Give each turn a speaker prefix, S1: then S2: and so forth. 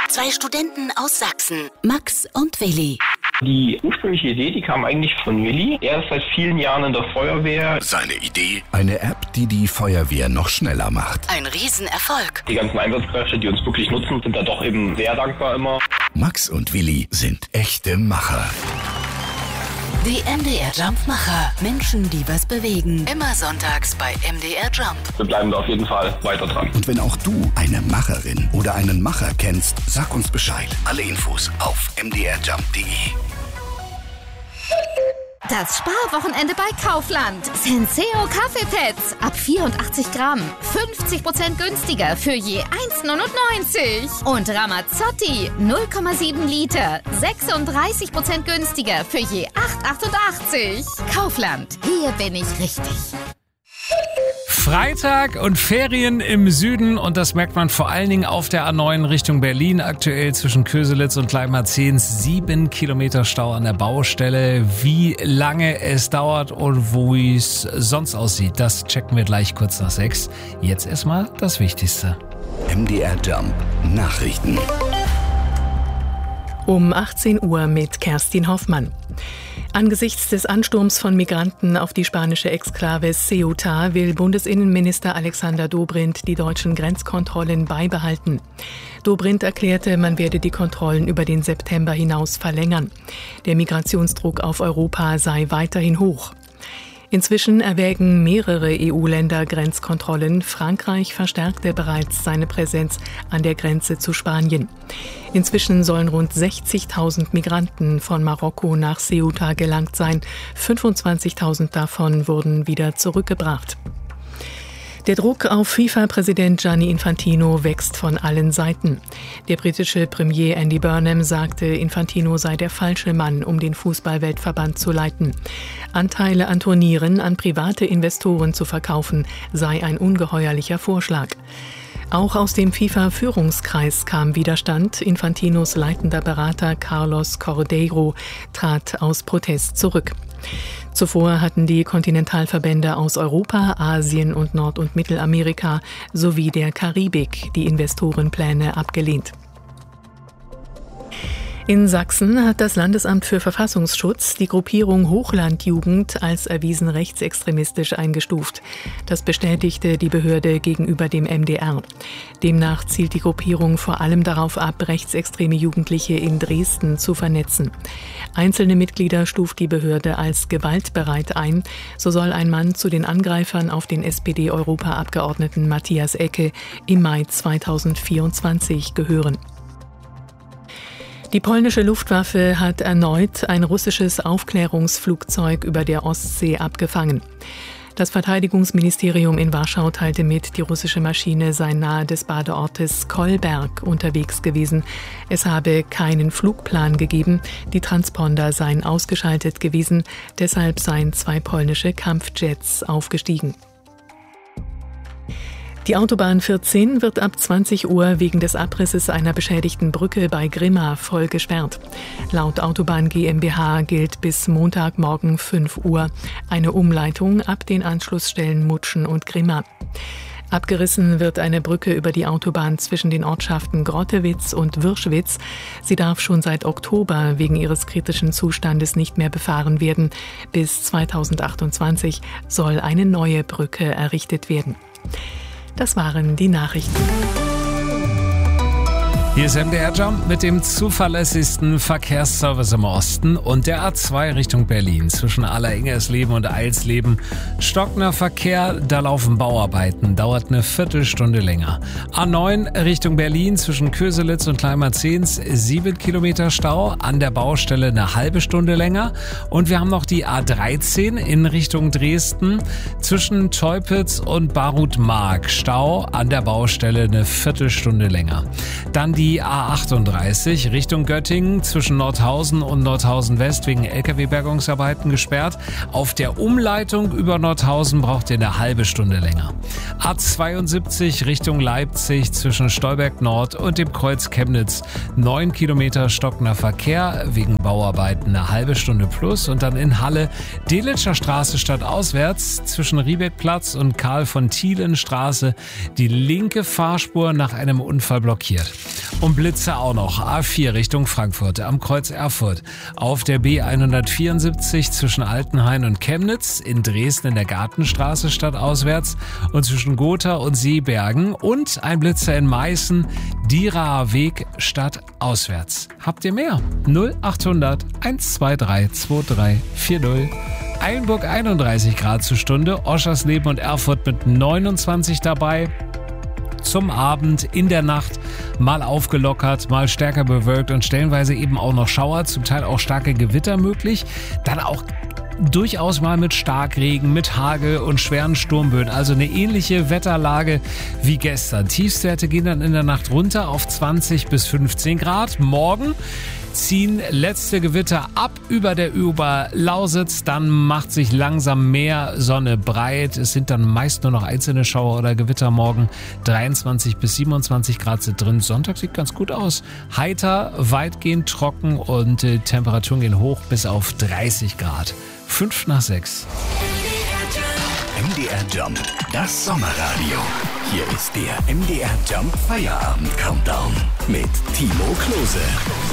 S1: Zwei Studenten aus Sachsen, Max und Willi.
S2: Die ursprüngliche Idee, die kam eigentlich von Willi. Er ist seit vielen Jahren in der Feuerwehr.
S3: Seine Idee? Eine App, die die Feuerwehr noch schneller macht.
S1: Ein Riesenerfolg.
S2: Die ganzen Einsatzkräfte, die uns wirklich nutzen, sind da doch eben sehr dankbar immer.
S3: Max und Willi sind echte Macher.
S1: Die MDR Jump-Macher. Menschen, die was bewegen. Immer sonntags bei MDR Jump.
S2: Wir bleiben da auf jeden Fall weiter dran.
S3: Und wenn auch du eine Macherin oder einen Macher kennst, sag uns Bescheid. Alle Infos auf mdrjump.de.
S4: Das Sparwochenende bei Kaufland. Senseo Kaffeepads ab 84 Gramm. 50% günstiger für je 1,99. Und Ramazzotti 0,7 Liter. 36% günstiger für je 8,88. Kaufland. Hier bin ich richtig.
S5: Freitag und Ferien im Süden und das merkt man vor allen Dingen auf der A9 Richtung Berlin. Aktuell zwischen Köselitz und Gleitmarzehns 7 Kilometer Stau an der Baustelle. Wie lange es dauert und wo es sonst aussieht, das checken wir gleich kurz nach 6. Jetzt erstmal das Wichtigste.
S3: MDR Jump Nachrichten.
S6: Um 18 Uhr mit Kerstin Hoffmann. Angesichts des Ansturms von Migranten auf die spanische Exklave Ceuta will Bundesinnenminister Alexander Dobrindt die deutschen Grenzkontrollen beibehalten. Dobrindt erklärte, man werde die Kontrollen über den September hinaus verlängern. Der Migrationsdruck auf Europa sei weiterhin hoch. Inzwischen erwägen mehrere EU-Länder Grenzkontrollen. Frankreich verstärkte bereits seine Präsenz an der Grenze zu Spanien. Inzwischen sollen rund 60.000 Migranten von Marokko nach Ceuta gelangt sein. 25.000 davon wurden wieder zurückgebracht. Der Druck auf FIFA-Präsident Gianni Infantino wächst von allen Seiten. Der britische Premier Andy Burnham sagte, Infantino sei der falsche Mann, um den Fußballweltverband zu leiten. Anteile an Turnieren an private Investoren zu verkaufen, sei ein ungeheuerlicher Vorschlag. Auch aus dem FIFA-Führungskreis kam Widerstand. Infantinos leitender Berater Carlos Cordeiro trat aus Protest zurück. Zuvor hatten die Kontinentalverbände aus Europa, Asien und Nord- und Mittelamerika sowie der Karibik die Investorenpläne abgelehnt. In Sachsen hat das Landesamt für Verfassungsschutz die Gruppierung Hochlandjugend als erwiesen rechtsextremistisch eingestuft. Das bestätigte die Behörde gegenüber dem MDR. Demnach zielt die Gruppierung vor allem darauf ab, rechtsextreme Jugendliche in Dresden zu vernetzen. Einzelne Mitglieder stuft die Behörde als gewaltbereit ein. So soll ein Mann zu den Angreifern auf den SPD-Europaabgeordneten Matthias Ecke im Mai 2024 gehören. Die polnische Luftwaffe hat erneut ein russisches Aufklärungsflugzeug über der Ostsee abgefangen. Das Verteidigungsministerium in Warschau teilte mit, die russische Maschine sei nahe des Badeortes Kolberg unterwegs gewesen. Es habe keinen Flugplan gegeben, die Transponder seien ausgeschaltet gewesen, deshalb seien 2 polnische Kampfjets aufgestiegen. Die Autobahn 14 wird ab 20 Uhr wegen des Abrisses einer beschädigten Brücke bei Grimma voll gesperrt. Laut Autobahn GmbH gilt bis Montagmorgen 5 Uhr eine Umleitung ab den Anschlussstellen Mutschen und Grimma. Abgerissen wird eine Brücke über die Autobahn zwischen den Ortschaften Grottewitz und Wirschwitz. Sie darf schon seit Oktober wegen ihres kritischen Zustandes nicht mehr befahren werden. Bis 2028 soll eine neue Brücke errichtet werden. Das waren die Nachrichten.
S5: Hier ist MDR Jump mit dem zuverlässigsten Verkehrsservice im Osten und der A2 Richtung Berlin. Zwischen Alleringgersleben und Eilsleben stockender Verkehr, da laufen Bauarbeiten, dauert eine Viertelstunde länger. A9 Richtung Berlin zwischen Köselitz und Gleitmarzehns 7 Kilometer Stau, an der Baustelle eine halbe Stunde länger. Und wir haben noch die A13 in Richtung Dresden zwischen Teupitz und Barut-Mark. Stau, an der Baustelle eine Viertelstunde länger. Dann die A38 Richtung Göttingen zwischen Nordhausen und Nordhausen West wegen LKW-Bergungsarbeiten gesperrt. Auf der Umleitung über Nordhausen braucht ihr eine halbe Stunde länger. A72 Richtung Leipzig zwischen Stolberg Nord und dem Kreuz Chemnitz 9 Kilometer stockender Verkehr wegen Bauarbeiten eine halbe Stunde plus. Und dann in Halle Delitscher Straße stadtauswärts zwischen Riebeckplatz und Karl von Thielen Straße die linke Fahrspur nach einem Unfall blockiert. Und Blitze auch noch. A4 Richtung Frankfurt am Kreuz Erfurt. Auf der B174 zwischen Altenhain und Chemnitz. In Dresden in der Gartenstraße stadtauswärts. Und zwischen Gotha und Seebergen. Und ein Blitzer in Meißen. Dieraer Weg stadtauswärts. Habt ihr mehr? 0800 123 2340. Eilenburg 31 Grad zur Stunde. Oschersleben und Erfurt mit 29 dabei. Zum Abend, in der Nacht mal aufgelockert, mal stärker bewölkt und stellenweise eben auch noch Schauer, zum Teil auch starke Gewitter möglich. Dann auch durchaus mal mit Starkregen, mit Hagel und schweren Sturmböen. Also eine ähnliche Wetterlage wie gestern. Tiefstwerte gehen dann in der Nacht runter auf 20 bis 15 Grad. Morgen ziehen letzte Gewitter ab über der Oberlausitz. Dann macht sich langsam mehr Sonne breit. Es sind dann meist nur noch einzelne Schauer oder Gewitter morgen. 23 bis 27 Grad sind drin. Sonntag sieht ganz gut aus. Heiter, weitgehend trocken und Temperaturen gehen hoch bis auf 30 Grad. 5 nach 6.
S3: MDR Jump, das Sommerradio. Hier ist der MDR Jump Feierabend Countdown mit Timo Klose.